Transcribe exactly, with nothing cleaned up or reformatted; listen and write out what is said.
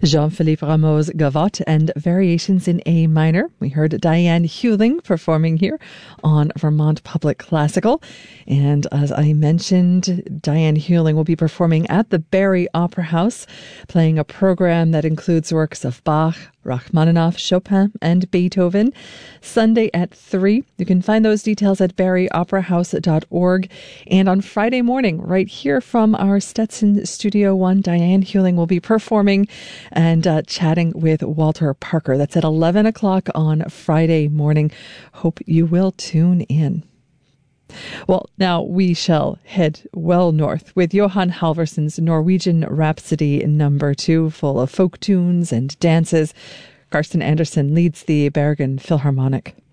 Jean-Philippe Rameau's Gavotte and Variations in A minor. We heard Diane Hewling performing here on Vermont Public Classical. And as I mentioned, Diane Hewling will be performing at the Barrie Opera House, playing a program that includes works of Bach, Rachmaninoff, Chopin, and Beethoven. Sunday at three. You can find those details at barrie opera house dot org. And on Friday morning, right here from our Stetson Studio One, Diane Hewling will be performing and uh, chatting with Walter Parker. That's at eleven o'clock on Friday morning. Hope you will tune in. Well, now we shall head well north with Johan Halvorsson's Norwegian Rhapsody number two, full of folk tunes and dances. Karsten Andersen leads the Bergen Philharmonic.